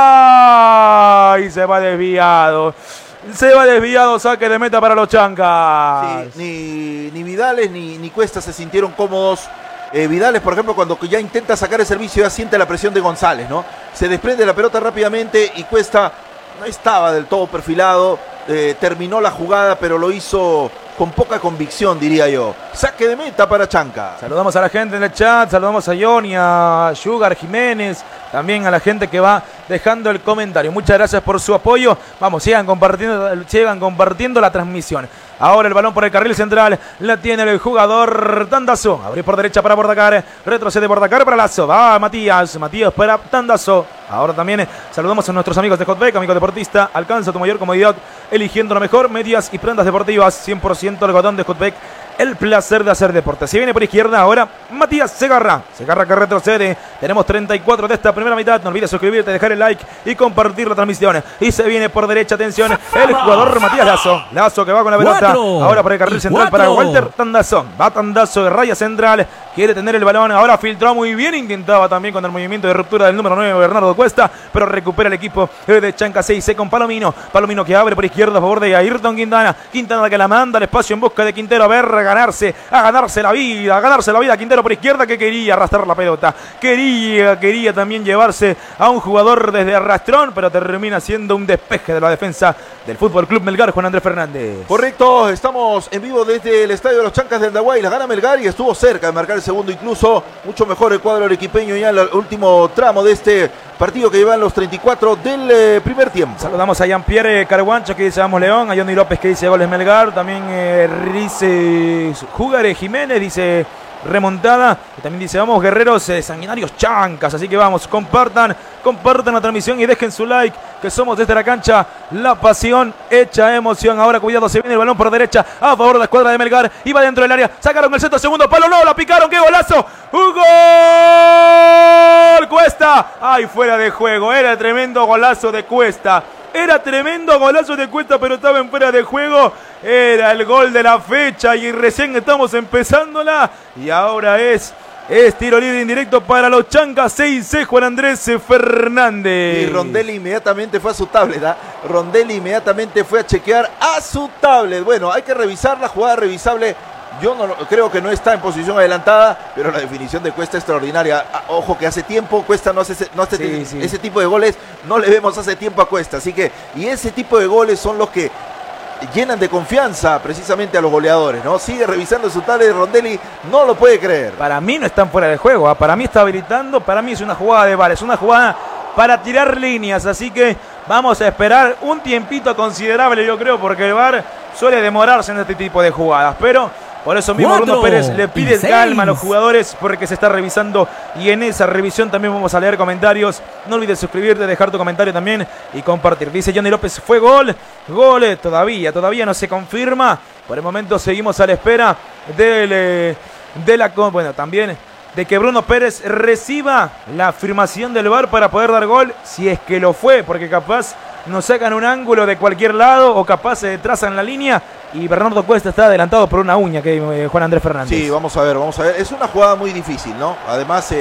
Cuesta, y se va desviado. Se va desviado, saque de meta para los Chancas. Sí, ni, ni Vidales ni, ni Cuesta se sintieron cómodos. Eh, Vidales, por ejemplo, cuando ya intenta sacar el servicio, ya siente la presión de González, ¿no? Se desprende la pelota rápidamente y Cuesta no estaba del todo perfilado. Eh, terminó la jugada, pero lo hizo con poca convicción, diría yo. Saque de meta para Chanca. Saludamos a la gente en el chat, saludamos a Johnny, a Sugar Jiménez, también a la gente que va dejando el comentario. Muchas gracias por su apoyo. Vamos, sigan compartiendo, sigan compartiendo la transmisión. Ahora el balón por el carril central, la tiene el jugador Tandazo. Abre por derecha para Bordacar, retrocede Bordacar para Lazo. Va Matías, Matías para Tandazo. Ahora también saludamos a nuestros amigos de Hotback, amigo deportista. Alcanza tu mayor comodidad eligiendo lo mejor, medias y prendas deportivas, cien por ciento algodón de Hotback. El placer de hacer deporte. Se viene por izquierda ahora Matías Segarra. Segarra que retrocede. Tenemos treinta y cuatro de esta primera mitad. No olvides suscribirte, dejar el like y compartir la transmisión. Y se viene por derecha, atención, el jugador Matías Lazo. Lazo que va con la pelota. Cuatro, ahora por el carril central cuatro. Para Walter Tandazo. Va Tandazo de raya central. Quiere tener el balón. Ahora filtró muy bien. Intentaba también con el movimiento de ruptura del número nueve, Bernardo Cuesta. Pero recupera el equipo de Chanca seis C con Palomino. Palomino que abre por izquierda a favor de Ayrton Quintana. Quintana que la manda al espacio en busca de Quintero. A ver, ganarse, a ganarse la vida, a ganarse la vida. Quintero por izquierda que quería arrastrar la pelota. Quería, quería también llevarse a un jugador desde arrastrón, pero termina siendo un despeje de la defensa del Fútbol Club Melgar, Juan Andrés Fernández. Correcto, estamos en vivo desde el Estadio de los Chancas del Daguay. La gana Melgar y estuvo cerca de marcar el segundo, incluso mucho mejor el cuadro arequipeño ya en el último tramo de este partido que llevan los treinta y cuatro del eh, primer tiempo. Saludamos a Jean-Pierre Carguancho que dice vamos León, a Johnny López que dice goles Melgar, también eh, dice Júgare Jiménez, dice remontada, y también dice vamos guerreros eh, sanguinarios Chancas, así que vamos, compartan, compartan la transmisión y dejen su like, que somos desde la cancha, la pasión hecha emoción. Ahora cuidado, se viene el balón por derecha a favor de la escuadra de Melgar, iba dentro del área, sacaron el centro, segundo palo, no, la picaron, qué golazo, ¡un gol! Cuesta, ay, fuera de juego, era el tremendo golazo de Cuesta. Era tremendo golazo de Cuesta, pero estaba en fuera de juego. Era el gol de la fecha y recién estamos empezándola. Y ahora es, es tiro libre indirecto para los Chancas seis C, Juan Andrés Fernández. Y Rondelli inmediatamente fue a su tablet. ¿eh? Rondelli inmediatamente fue a chequear a su tablet. Bueno, hay que revisar la jugada revisable. Yo no, creo que no está en posición adelantada, pero la definición de Cuesta es extraordinaria. Ah, ojo que hace tiempo Cuesta no hace, ese, no hace sí, ese, sí. ese tipo de goles, no le vemos hace tiempo a Cuesta. Así que, y ese tipo de goles son los que llenan de confianza precisamente a los goleadores, ¿no? Sigue revisando su tablet de Rondelli, no lo puede creer. Para mí no están fuera de juego, ¿eh? Para mí está habilitando, para mí es una jugada de VAR, es una jugada para tirar líneas, así que vamos a esperar un tiempito considerable, yo creo, porque el VAR suele demorarse en este tipo de jugadas, pero por eso mismo Cuatro, Bruno Pérez le pide seis. calma a los jugadores porque se está revisando y en esa revisión también vamos a leer comentarios. No olvides suscribirte, dejar tu comentario también y compartir. Dice Johnny López, fue gol, gol, todavía, todavía no se confirma. Por el momento seguimos a la espera del, eh, de la, bueno, también de que Bruno Pérez reciba la afirmación del VAR para poder dar gol, si es que lo fue, porque capaz nos sacan un ángulo de cualquier lado o capaz se trazan la línea y Bernardo Cuesta está adelantado por una uña que eh, Juan Andrés Fernández. Sí, vamos a ver, vamos a ver. Es una jugada muy difícil, ¿no? Además, eh,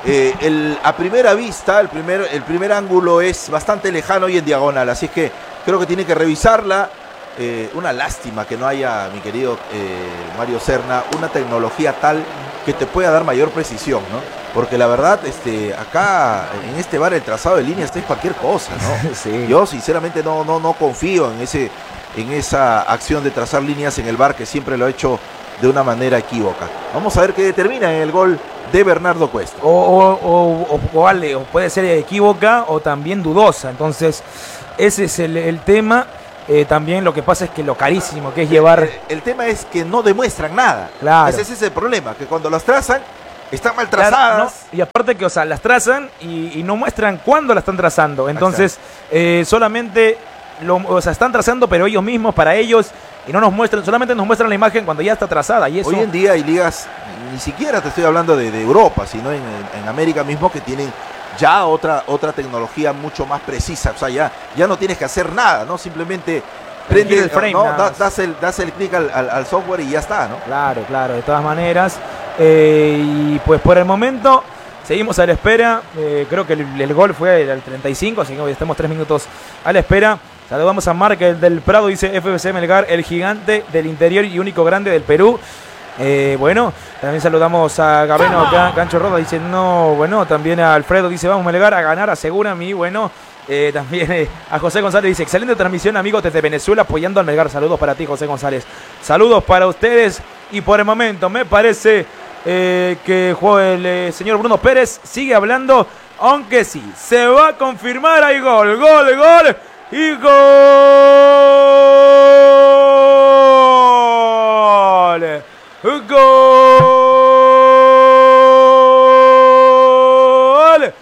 Eh, el, a primera vista, el primer, el primer ángulo es bastante lejano y en diagonal, así es que creo que tiene que revisarla. Eh, una lástima que no haya, mi querido eh, Mario Serna, una tecnología tal que te pueda dar mayor precisión, ¿no? Porque la verdad, este, acá en este bar el trazado de líneas es cualquier cosa, ¿no? Sí. Yo sinceramente no, no, no confío en, ese, en esa acción de trazar líneas en el bar, que siempre lo ha hecho de una manera equívoca. Vamos a ver qué determina en el gol de Bernardo Cuesta. O, o, o, o, o, vale, o puede ser equívoca o también dudosa. Entonces, ese es el, el tema. Eh, también lo que pasa es que lo carísimo que es llevar... El, el tema es que no demuestran nada. Claro. Ese, ese es el problema, que cuando las trazan, están mal trazadas. Claro, ¿no? Y aparte que, o sea, las trazan y, y no muestran cuándo la están trazando. Entonces, eh, solamente, lo, o sea, están trazando, pero ellos mismos, para ellos, y no nos muestran, solamente nos muestran la imagen cuando ya está trazada. Y eso... Hoy en día hay ligas, ni siquiera te estoy hablando de, de Europa, sino en, en América mismo, que tienen ya otra, otra tecnología mucho más precisa. O sea, ya, ya no tienes que hacer nada, ¿no? Simplemente prende el frame, ¿no? Da, das el, das el clic al, al, al software y ya está, ¿no? Claro, claro, de todas maneras. Eh, y pues por el momento seguimos a la espera. Eh, creo que el, el gol fue al treinta y cinco, así que hoy estamos tres minutos a la espera. Saludamos a Marc del Prado, dice F B C Melgar, el gigante del interior y único grande del Perú. Eh, bueno, también saludamos a Gabeno Can, Cancho Roda, dice no, bueno, también a Alfredo, dice vamos Melgar a ganar, asegura a mí, bueno, eh, también eh, a José González, dice excelente transmisión amigos desde Venezuela apoyando al Melgar, saludos para ti José González, saludos para ustedes y por el momento me parece eh, que el eh, señor Bruno Pérez sigue hablando, aunque sí, se va a confirmar, hay gol, gol, gol y gol. Gol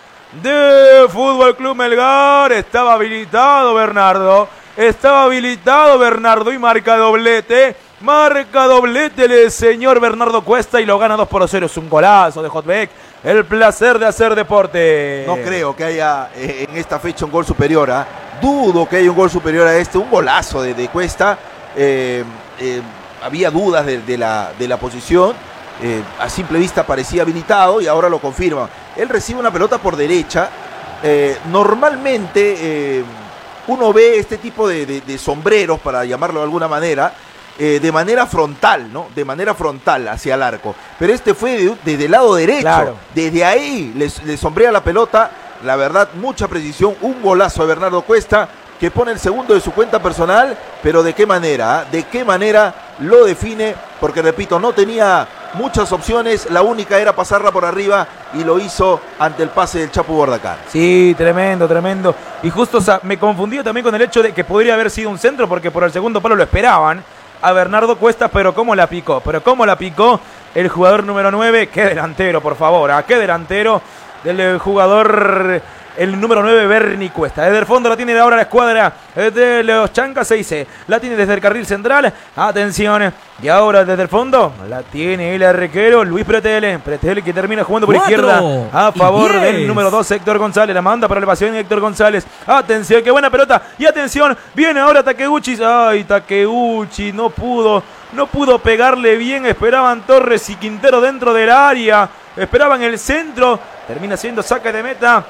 de Fútbol Club Melgar. Estaba habilitado Bernardo. Estaba habilitado Bernardo y marca doblete. Marca doblete el señor Bernardo Cuesta y lo gana dos por cero. Es un golazo de Hotbeck. El placer de hacer deporte. No creo que haya eh, en esta fecha un gol superior. ¿eh? Dudo que haya un gol superior a este. Un golazo de, de Cuesta. Eh, eh, había dudas de, de, la, de la posición, eh, a simple vista parecía habilitado y ahora lo confirma. Él recibe una pelota por derecha, eh, normalmente eh, uno ve este tipo de, de, de sombreros, para llamarlo de alguna manera, eh, de manera frontal, ¿no? De manera frontal hacia el arco, pero este fue de, desde el lado derecho, claro. Desde ahí le, le sombrea la pelota, la verdad, mucha precisión, un golazo de Bernardo Cuesta, que pone el segundo de su cuenta personal, pero de qué manera, ¿eh? de qué manera lo define, porque repito, no tenía muchas opciones, la única era pasarla por arriba y lo hizo ante el pase del Chapu Bordacán. Sí, tremendo, tremendo. Y justo, o sea, me confundí también con el hecho de que podría haber sido un centro, porque por el segundo palo lo esperaban a Bernardo Cuesta, pero cómo la picó, pero cómo la picó el jugador número nueve, qué delantero, por favor, ¿a qué delantero del jugador... El número nueve, Berni Cuesta. Desde el fondo la tiene ahora la escuadra de los Chancas, se dice. La tiene desde el carril central. Atención. Y ahora desde el fondo la tiene el arquero Luis Pretele. Pretele que termina jugando por Cuatro izquierda a favor diez. del número dos, Héctor González. La manda para elevación Héctor González. Atención, qué buena pelota. Y atención, viene ahora Takeuchi. Ay, Takeuchi no pudo. No pudo pegarle bien. Esperaban Torres y Quintero dentro del área. Esperaban el centro. Termina siendo saque de meta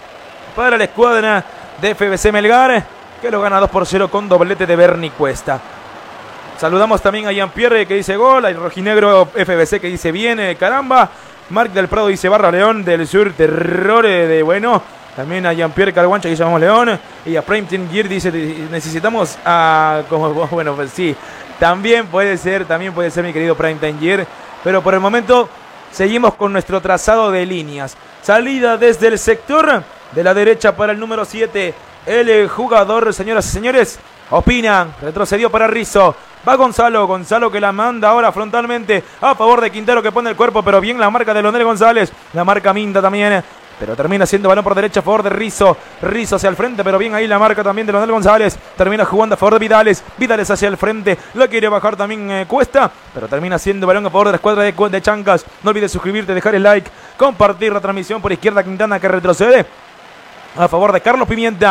para la escuadra de F B C Melgar, que lo gana dos por cero con doblete de Berni Cuesta. Saludamos también a Jean-Pierre que dice gol, al rojinegro F B C que dice viene, caramba. Marc del Prado dice Barra León del Sur, terror de bueno. También a Jean-Pierre Carguancha que llamamos León. Y a Prime Team Gear dice necesitamos a... Como, bueno, pues sí, también puede ser, también puede ser mi querido Prime Team Gear. Pero por el momento seguimos con nuestro trazado de líneas. Salida desde el sector de la derecha para el número siete. El jugador, señoras y señores, opinan. Retrocedió para Rizzo. Va Gonzalo. Gonzalo que la manda ahora frontalmente a favor de Quintero que pone el cuerpo. Pero bien la marca de Leonel González. La marca Minda también. Pero termina siendo balón por derecha a favor de Rizzo. Rizzo hacia el frente, pero bien ahí la marca también de Leonel González. Termina jugando a favor de Vidales. Vidales hacia el frente. Lo quiere bajar también eh, Cuesta. Pero termina siendo balón a favor de la escuadra de, de Chancas. No olvides suscribirte, dejar el like, compartir la transmisión por izquierda. Quintana que retrocede a favor de Carlos Pimienta.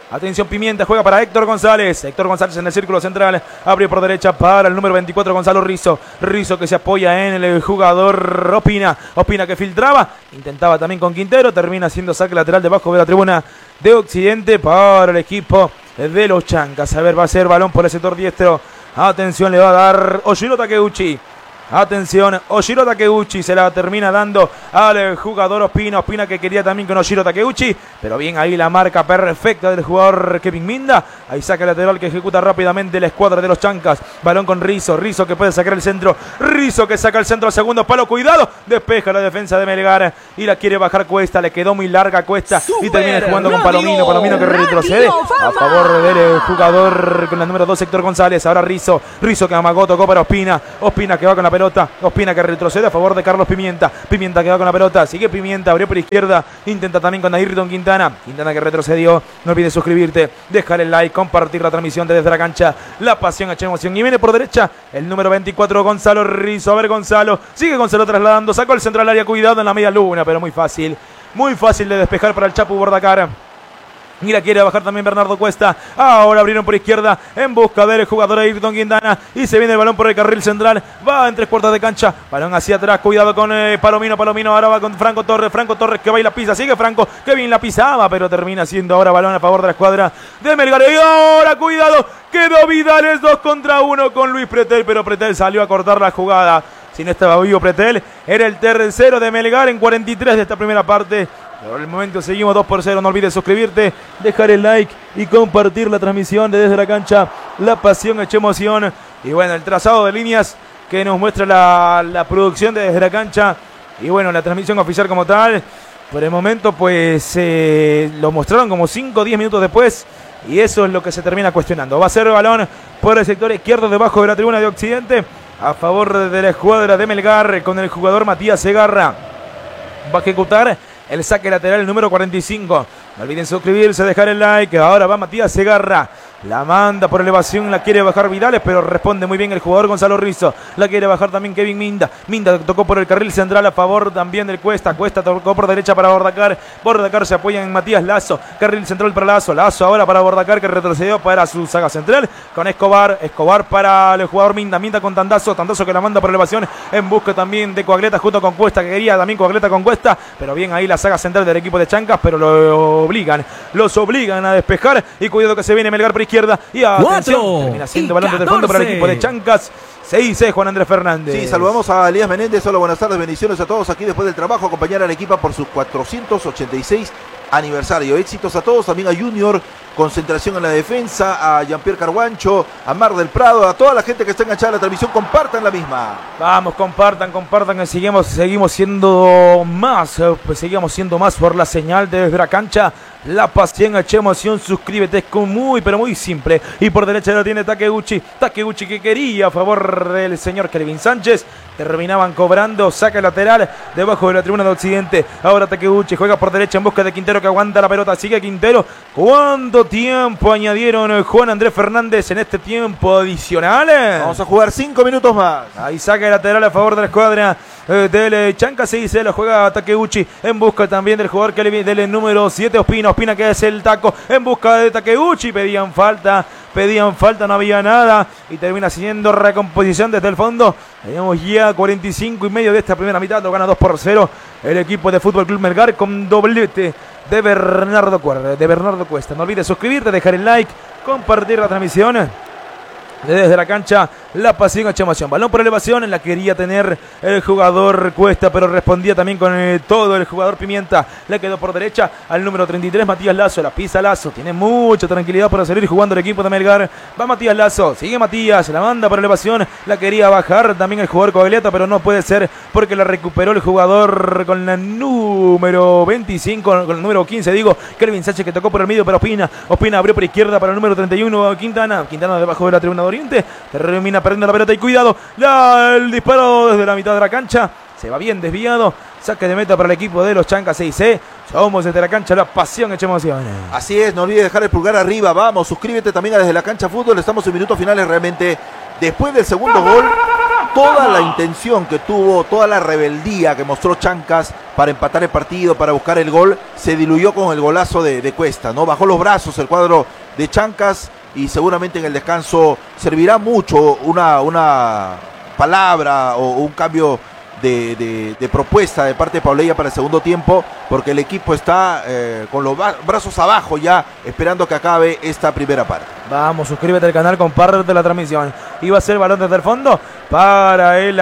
Atención, Pimienta, juega para Héctor González. Héctor González en el círculo central. Abrió por derecha para el número veinticuatro, Gonzalo Rizo. Rizo que se apoya en el jugador Ospina. Ospina que filtraba. Intentaba también con Quintero. Termina siendo saque lateral debajo de la tribuna de Occidente para el equipo de los Chancas. A ver, va a ser balón por el sector diestro. Atención, le va a dar Oshiro Takeuchi. Atención, Oshiro Takeuchi se la termina dando al jugador Ospina. Ospina que quería también con Oshiro Takeuchi, pero bien ahí la marca perfecta del jugador Kevin Minda. Ahí saca el lateral que ejecuta rápidamente la escuadra de los Chancas. Balón con Rizo, Rizo que puede sacar el centro. Rizo que saca el centro al segundo palo, cuidado. Despeja la defensa de Melgar y la quiere bajar Cuesta. Le quedó muy larga Cuesta y termina jugando con Palomino. Palomino que retrocede a favor del jugador con la número dos, Héctor González. Ahora Rizo, Rizo que amagó, tocó para Ospina. Ospina que va con la pelota. Ospina que retrocede a favor de Carlos Pimienta. Pimienta que va con la pelota. Sigue Pimienta. Abrió por izquierda. Intenta también con Ayrton Quintana. Quintana que retrocedió. No olvides suscribirte. Dejar el like. Compartir la transmisión desde la cancha. La pasión hecha emoción. Y viene por derecha el número veinticuatro, Gonzalo Rizo. A ver, Gonzalo. Sigue Gonzalo trasladando. Sacó el centro al área. Cuidado en la media luna. Pero muy fácil. Muy fácil de despejar para el Chapu Bordacar. Y la quiere bajar también Bernardo Cuesta. Ahora abrieron por izquierda en busca del jugador Ayrton Quintana. Y se viene el balón por el carril central. Va en tres cuartos de cancha. Balón hacia atrás. Cuidado con eh, Palomino. Palomino ahora va con Franco Torres. Franco Torres que va y la pisa. Sigue Franco. Que bien la pisaba. Pero termina siendo ahora balón a favor de la escuadra de Melgar. Y ahora cuidado. Quedó Vidales dos contra uno con Luis Pretel. Pero Pretel salió a cortar la jugada. Si no estaba vivo Pretel. Era el tercero de Melgar en cuarenta y tres de esta primera parte. Por el momento seguimos dos por cero. No olvides suscribirte, dejar el like y compartir la transmisión de Desde la Cancha. La pasión hecha emoción. Y bueno, el trazado de líneas que nos muestra la, la producción de Desde la Cancha. Y bueno, la transmisión oficial como tal. Por el momento pues eh, lo mostraron como cinco o diez minutos después. Y eso es lo que se termina cuestionando. Va a ser el balón por el sector izquierdo debajo de la tribuna de Occidente. A favor de la escuadra de Melgar con el jugador Matías Segarra. Va a ejecutar el saque lateral, el número cuarenta y cinco. No olviden suscribirse, dejar el like. Ahora va Matías Segarra. La manda por elevación, la quiere bajar Vidales, pero responde muy bien el jugador Gonzalo Rizo. La quiere bajar también Kevin Minda. Minda tocó por el carril central a favor también del Cuesta. Cuesta tocó por derecha para Bordacar. Bordacar se apoya en Matías Lazo. Carril central para Lazo. Lazo ahora para Bordacar que retrocedió para su saga central. Con Escobar. Escobar para el jugador Minda. Minda con Tandazo. Tandazo que la manda por elevación en busca también de Coagleta junto con Cuesta. Que quería también Coagleta con Cuesta. Pero bien ahí la saga central del equipo de Chancas. Pero lo obligan. Los obligan a despejar. Y cuidado que se viene Melgar por izquierda. Y atención, termina siendo balón desde el fondo para el equipo de Chancas. Se dice Juan Andrés Fernández. Sí, saludamos a Elías Menéndez. Hola, buenas tardes, bendiciones a todos aquí después del trabajo. Acompañar al equipo por sus cuatrocientos ochenta y seis aniversario. Éxitos a todos, también a Junior, concentración en la defensa, a Jean-Pierre Carguancho, a Mar del Prado, a toda la gente que está enganchada a la transmisión. Compartan la misma. Vamos, compartan, compartan, que seguimos, seguimos siendo más, pues seguimos siendo más por la señal de Desde la Cancha. La pasión hecha emoción, suscríbete, es muy pero muy simple. Y por derecha lo tiene Takeuchi. Takeuchi que quería a favor del señor Kelvin Sánchez. Terminaban cobrando, saca lateral debajo de la tribuna de Occidente. Ahora Takeuchi juega por derecha en busca de Quintero que aguanta la pelota. Sigue Quintero. ¿Cuánto tiempo añadieron Juan Andrés Fernández en este tiempo adicional? Vamos a jugar cinco minutos más. Ahí saca el lateral a favor de la escuadra eh, del Chanca. Se dice, lo juega Takeuchi en busca también del jugador que le, del número siete, Ospina. Ospina que es el taco en busca de Takeuchi. Pedían falta, pedían falta, no había nada. Y termina siendo recomposición desde el fondo. Tenemos ya cuarenta y cinco y medio de esta primera mitad. Lo gana dos por cero el equipo de Fútbol Club Melgar con doblete de Bernardo, de Bernardo Cuesta. No olvides suscribirte, dejar el like, compartir la transmisión. Desde la cancha, la pasión hecha emoción. Balón por elevación, en la quería tener el jugador Cuesta, pero respondía también con el, todo el jugador Pimienta. Le quedó por derecha al número treinta y tres, Matías Lazo. La pisa Lazo, tiene mucha tranquilidad para salir jugando el equipo de Melgar. Va Matías Lazo, sigue Matías, la manda por elevación. La quería bajar también el jugador Coagliata, pero no puede ser porque la recuperó el jugador con la número veinticinco, con el número quince, digo, Kelvin Sánchez, que tocó por el medio para Ospina. Ospina abrió por izquierda para el número treinta y uno, Quintana. Quintana debajo de la tribuna Oriente, termina perdiendo la pelota y cuidado, la, el disparo desde la mitad de la cancha, se va bien desviado, saque de meta para el equipo de los Chancas seis C. Somos desde la cancha, la pasión hecha emoción. Así es, no olvides dejar el pulgar arriba, vamos, suscríbete también a Desde la Cancha Fútbol. Estamos en minutos finales realmente. Después del segundo gol, toda la intención que tuvo, toda la rebeldía que mostró Chancas para empatar el partido, para buscar el gol, se diluyó con el golazo de, de Cuesta, ¿no? Bajó los brazos el cuadro de Chancas y seguramente en el descanso servirá mucho una, una palabra o un cambio de, de, de propuesta de parte de Paulella para el segundo tiempo, porque el equipo está eh, con los brazos abajo ya esperando que acabe esta primera parte. Vamos, suscríbete al canal, comparte la transmisión. Iba a ser el balón desde el fondo para el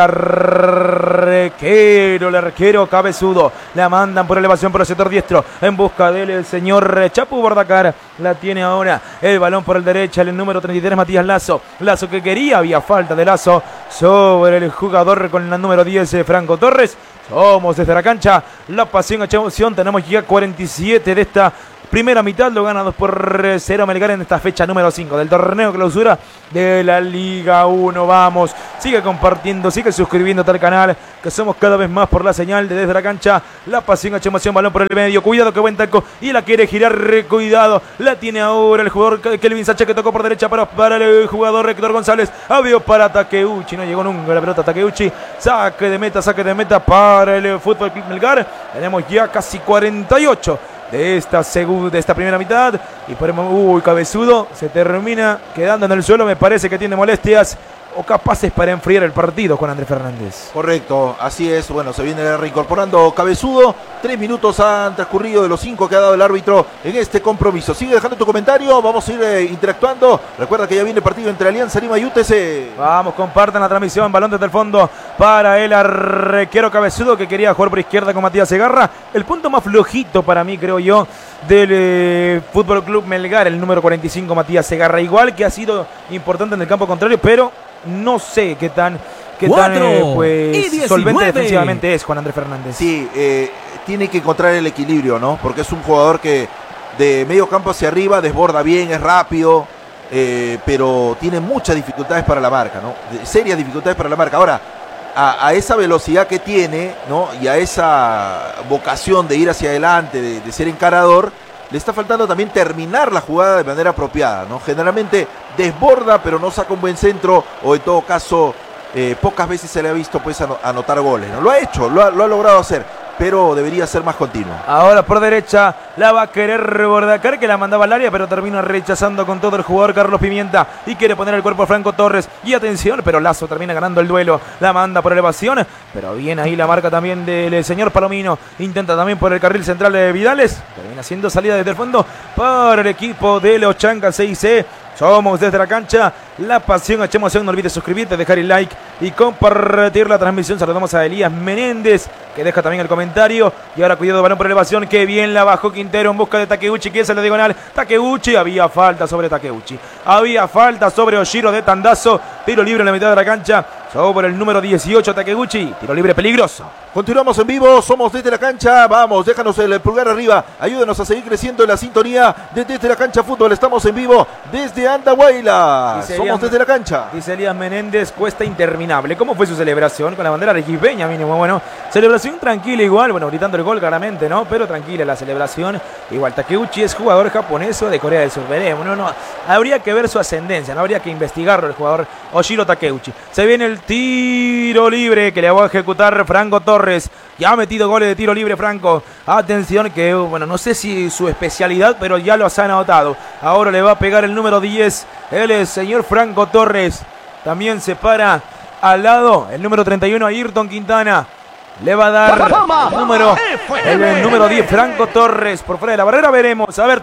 arquero, el arquero cabezudo. La mandan por elevación por el sector diestro en busca del señor Chapu Bordacar. La tiene ahora el balón por el derecha, el número treinta y tres, Matías Lazo. Lazo que quería, había falta de Lazo sobre el jugador con la número diez, Franco Torres. Somos desde la cancha, la pasión hecha emoción. Tenemos ya cuarenta y siete de esta primera mitad, lo gana dos por cero Melgar en esta fecha número cinco del torneo clausura de la Liga uno. Vamos, sigue compartiendo, sigue suscribiéndote al canal, que somos cada vez más por la señal de desde la cancha. La pasión hecha emoción, balón por el medio, cuidado que buen taco y la quiere girar, cuidado, la tiene ahora el jugador Kelvin Sánchez que tocó por derecha para, para el jugador Héctor González. Abrió para Takeuchi, no llegó nunca la pelota Takeuchi. Saque de meta, saque de meta para el Fútbol Club Melgar. Tenemos ya casi cuarenta y ocho de esta segunda, de esta primera mitad, y por uy, cabezudo se termina quedando en el suelo. Me parece que tiene molestias o capaces para enfriar el partido con Andrés Fernández. Correcto, así es. Bueno, se viene reincorporando cabezudo. Tres minutos han transcurrido de los cinco que ha dado el árbitro en este compromiso. Sigue dejando tu comentario, vamos a ir eh, interactuando. Recuerda que ya viene el partido entre Alianza Lima y U T C. Vamos, compartan la transmisión, balón desde el fondo para el arquero cabezudo que quería jugar por izquierda con Matías Segarra. El punto más flojito para mí, creo yo, del eh, Fútbol Club Melgar, el número cuarenta y cinco, Matías Segarra. Igual que ha sido importante en el campo contrario, pero no sé qué tan, qué tan eh, pues, solvente defensivamente es Juan Andrés Fernández. Sí, eh, tiene que encontrar el equilibrio, ¿no? Porque es un jugador que de medio campo hacia arriba desborda bien, es rápido, eh, pero tiene muchas dificultades para la marca, ¿no? Serias dificultades para la marca. Ahora, a, a esa velocidad que tiene, ¿no? Y a esa vocación de ir hacia adelante, de, de ser encarador, le está faltando también terminar la jugada de manera apropiada, ¿no? Generalmente desborda, pero no saca un buen centro, o en todo caso, eh, pocas veces se le ha visto pues anotar goles, ¿no? Lo ha hecho, lo ha, lo ha logrado hacer, pero debería ser más continuo. Ahora por derecha la va a querer Bordacar, que la mandaba al área, pero termina rechazando con todo el jugador Carlos Pimienta y quiere poner el cuerpo a Franco Torres. Y atención, pero Lazo termina ganando el duelo, la manda por elevación, pero bien ahí la marca también del señor Palomino. Intenta también por el carril central de Vidales, termina haciendo salida desde el fondo para el equipo de los Chancas seis C. Somos desde la cancha, la pasión hecha emoción. No olvides suscribirte, dejar el like y compartir la transmisión. Saludamos a Elías Menéndez, que deja también el comentario. Y ahora cuidado, balón por elevación, que bien la bajó Quintero en busca de Takeuchi, que es la diagonal. Takeuchi, había falta sobre Takeuchi. Había falta sobre Oshiro de tandazo. Tiro libre en la mitad de la cancha sobre el número dieciocho, Takeuchi. Tiro libre peligroso. Continuamos en vivo, somos desde la cancha. Vamos, déjanos el pulgar arriba. Ayúdenos a seguir creciendo en la sintonía de Desde la Cancha Fútbol. Estamos en vivo desde Andahuayla. Somos desde la cancha. Dice Elías Menéndez, cuesta interminable. ¿Cómo fue su celebración? Con la bandera arequipeña mínimo. Bueno, celebración tranquila igual. Bueno, gritando el gol claramente, ¿no? Pero tranquila la celebración. Igual Takeuchi es jugador japonés o de Corea del Sur. Veremos, no, no. Habría que ver su ascendencia, no habría que investigarlo el jugador Oshiro Takeuchi. Se viene el tiro libre que le va a ejecutar Franco Torres. Ya ha metido goles de tiro libre Franco. Atención que, bueno, no sé si su especialidad, pero ya lo ha anotado. Ahora le va a pegar el número diez, el señor Franco Torres. También se para al lado el número treinta y uno, Ayrton Quintana. Le va a dar el número, el, el número diez, Franco Torres, por fuera de la barrera. Veremos, a ver,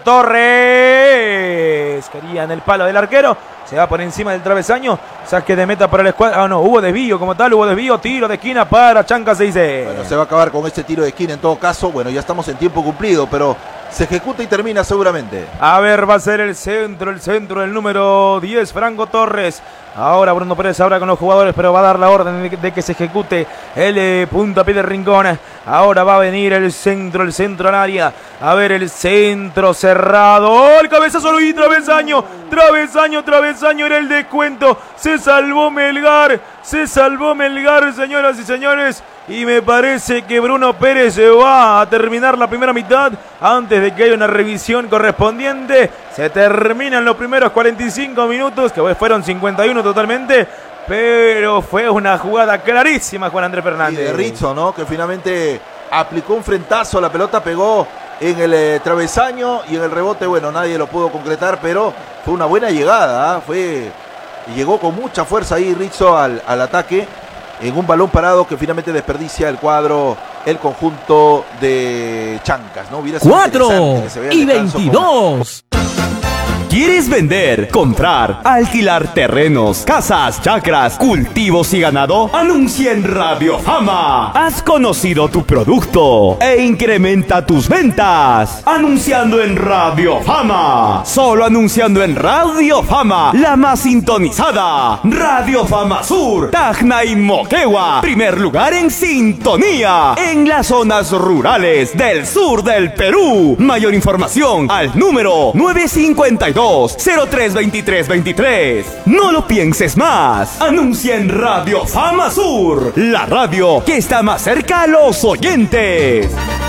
Torres. Quería en el palo del arquero. Se va por encima del travesaño. Saque de meta para el escuadra. Ah, no, hubo desvío como tal, hubo desvío. Tiro de esquina para Chancas seis C. Bueno, se va a acabar con este tiro de esquina en todo caso. Bueno, ya estamos en tiempo cumplido, pero se ejecuta y termina seguramente. A ver, va a ser el centro, el centro del número diez, Franco Torres. Ahora Bruno Pérez habla con los jugadores, pero va a dar la orden de que, de que se ejecute el eh, puntapié de Rincón. Ahora va a venir el centro, el centro al área. A ver, el centro cerrado. ¡Oh, el cabezazo y travesaño! Travesaño, travesaño, era el descuento. Se salvó Melgar, se salvó Melgar, señoras y señores. Y me parece que Bruno Pérez se va a terminar la primera mitad antes de que haya una revisión correspondiente. Se terminan los primeros cuarenta y cinco minutos, que fueron cincuenta y uno totalmente. pero fue una jugada clarísima, Juan Andrés Y Fernández. de Rizzo, ¿no? Que finalmente aplicó un frentazo, la pelota pegó en el eh, travesaño y en el rebote, bueno, nadie lo pudo concretar, pero fue una buena llegada, ¿eh? Fue, llegó con mucha fuerza ahí Rizzo al, al ataque, en un balón parado que finalmente desperdicia el cuadro, el conjunto de Chancas, ¿no? Hubiera sido cuatro interesante que se vea el y descanso con- veintidós. ¿Quieres vender, comprar, alquilar terrenos, casas, chacras, cultivos y ganado? Anuncia en Radio Fama. Has conocido tu producto e incrementa tus ventas. Anunciando en Radio Fama. Solo anunciando en Radio Fama, la más sintonizada. Radio Fama Sur, Tacna y Moquegua. Primer lugar en sintonía en las zonas rurales del sur del Perú. Mayor información al número nueve cinco dos, cero tres dos tres dos tres. No lo pienses más. Anuncia en Radio Fama Sur, la radio que está más cerca a los oyentes.